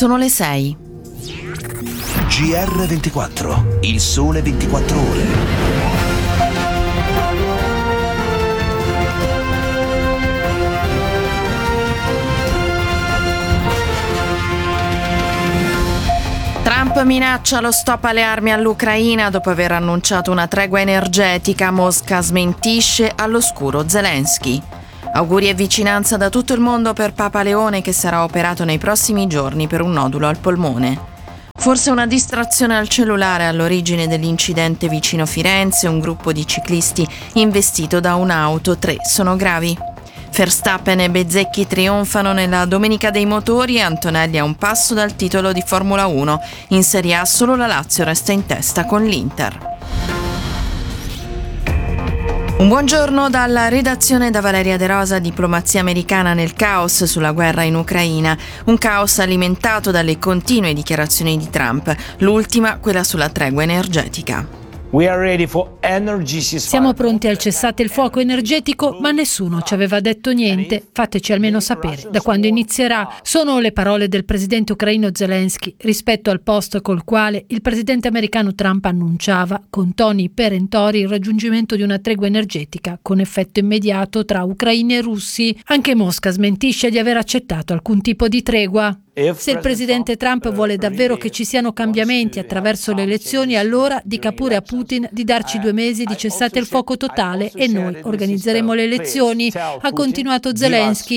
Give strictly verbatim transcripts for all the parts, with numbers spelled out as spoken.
Sono le sei. G R ventiquattro, il sole ventiquattro ore. Trump minaccia lo stop alle armi all'Ucraina dopo aver annunciato una tregua energetica. Mosca smentisce all'oscuro Zelensky. Auguri e vicinanza da tutto il mondo per Papa Leone, che sarà operato nei prossimi giorni per un nodulo al polmone. Forse una distrazione al cellulare all'origine dell'incidente vicino Firenze, un gruppo di ciclisti investito da un'auto, tre sono gravi. Verstappen e Bezzecchi trionfano nella Domenica dei Motori e Antonelli a un passo dal titolo di Formula uno. In Serie A solo la Lazio resta in testa con l'Inter. Un buongiorno dalla redazione da Valeria De Rosa. Diplomazia americana nel caos sulla guerra in Ucraina, un caos alimentato dalle continue dichiarazioni di Trump, l'ultima quella sulla tregua energetica. Siamo pronti al cessate il fuoco energetico, ma nessuno ci aveva detto niente. Fateci almeno sapere da quando inizierà. Sono le parole del presidente ucraino Zelensky rispetto al post col quale il presidente americano Trump annunciava con toni perentori il raggiungimento di una tregua energetica con effetto immediato tra ucraini e russi. Anche Mosca smentisce di aver accettato alcun tipo di tregua. Se il presidente Trump vuole davvero che ci siano cambiamenti attraverso le elezioni, allora dica pure a Putin di darci due mesi di cessate il fuoco totale e noi organizzeremo le elezioni, ha continuato Zelensky.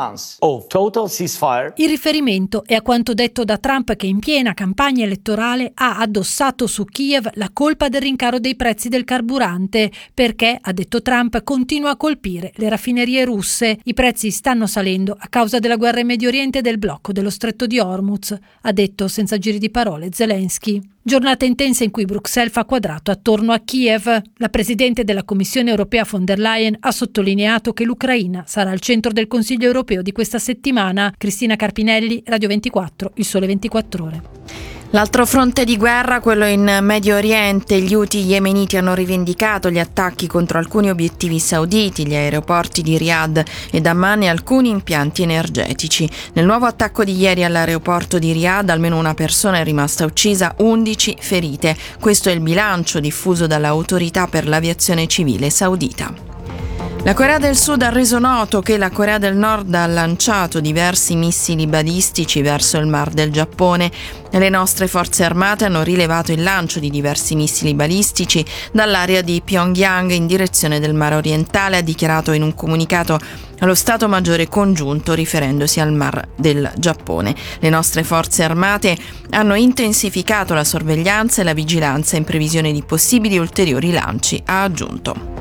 Il riferimento è a quanto detto da Trump, che in piena campagna elettorale ha addossato su Kiev la colpa del rincaro dei prezzi del carburante, perché, ha detto Trump, continua a colpire le raffinerie russe. I prezzi stanno salendo a causa della guerra in Medio Oriente e del blocco dello Stretto di Hormuz, ha detto senza giri di parole Zelensky. Giornata intensa in cui Bruxelles fa quadrato attorno a Kiev. La presidente della Commissione europea von der Leyen ha sottolineato che l'Ucraina sarà al centro del Consiglio europeo di questa settimana. Cristina Carpinelli, Radio ventiquattro, il sole ventiquattro ore. L'altro fronte di guerra, quello in Medio Oriente. Gli Houthi yemeniti hanno rivendicato gli attacchi contro alcuni obiettivi sauditi, gli aeroporti di Riyadh e Amman e alcuni impianti energetici. Nel nuovo attacco di ieri all'aeroporto di Riyadh almeno una persona è rimasta uccisa, undici ferite. Questo è il bilancio diffuso dall'autorità per l'aviazione civile saudita. La Corea del Sud ha reso noto che la Corea del Nord ha lanciato diversi missili balistici verso il Mar del Giappone. Le nostre forze armate hanno rilevato il lancio di diversi missili balistici dall'area di Pyongyang in direzione del Mar Orientale, ha dichiarato in un comunicato allo Stato Maggiore Congiunto riferendosi al Mar del Giappone. Le nostre forze armate hanno intensificato la sorveglianza e la vigilanza in previsione di possibili ulteriori lanci, ha aggiunto.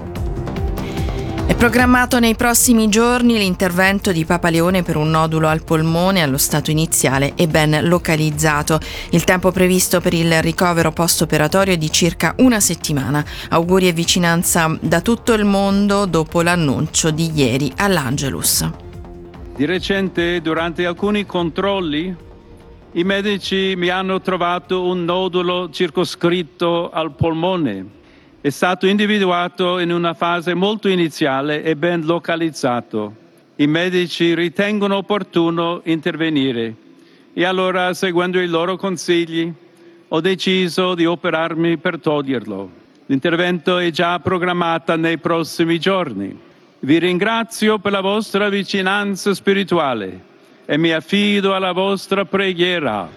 È programmato nei prossimi giorni l'intervento di Papa Leone per un nodulo al polmone. Allo stato iniziale è ben localizzato. Il tempo previsto per il ricovero post-operatorio è di circa una settimana. Auguri e vicinanza da tutto il mondo dopo l'annuncio di ieri all'Angelus. Di recente, durante alcuni controlli, i medici mi hanno trovato un nodulo circoscritto al polmone. È stato individuato in una fase molto iniziale e ben localizzato. I medici ritengono opportuno intervenire e allora, seguendo i loro consigli, ho deciso di operarmi per toglierlo. L'intervento è già programmato nei prossimi giorni. Vi ringrazio per la vostra vicinanza spirituale e mi affido alla vostra preghiera.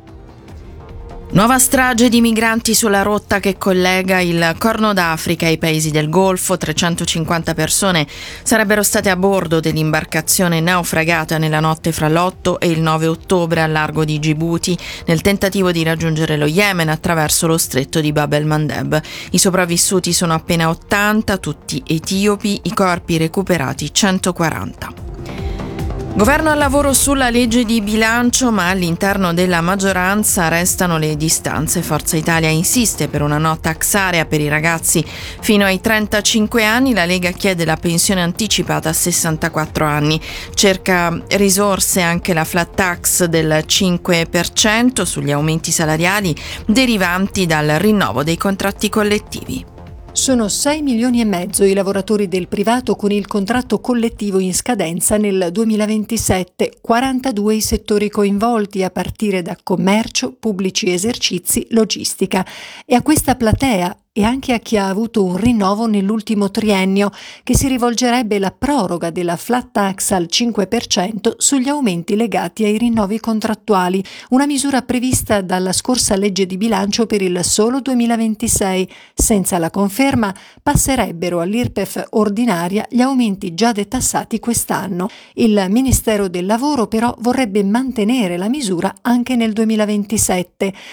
Nuova strage di migranti sulla rotta che collega il Corno d'Africa ai paesi del Golfo. trecentocinquanta persone sarebbero state a bordo dell'imbarcazione naufragata nella notte fra l'otto e il nove ottobre al largo di Gibuti nel tentativo di raggiungere lo Yemen attraverso lo stretto di Bab el-Mandeb. I sopravvissuti sono appena ottanta, tutti etiopi, i corpi recuperati centoquaranta. Governo al lavoro sulla legge di bilancio, ma all'interno della maggioranza restano le distanze. Forza Italia insiste per una no tax area per i ragazzi fino ai trentacinque anni. La Lega chiede la pensione anticipata a sessantaquattro anni. Cerca risorse anche la flat tax del cinque per cento sugli aumenti salariali derivanti dal rinnovo dei contratti collettivi. Sono sei milioni e mezzo i lavoratori del privato con il contratto collettivo in scadenza nel duemilaventisette, quarantadue i settori coinvolti a partire da commercio, pubblici esercizi, logistica. E a questa platea e anche a chi ha avuto un rinnovo nell'ultimo triennio, che si rivolgerebbe la proroga della flat tax al cinque per cento sugli aumenti legati ai rinnovi contrattuali, una misura prevista dalla scorsa legge di bilancio per il solo duemilaventisei. Senza la conferma passerebbero all'I R P E F ordinaria gli aumenti già detassati quest'anno. Il Ministero del Lavoro però vorrebbe mantenere la misura anche nel duemilaventisette.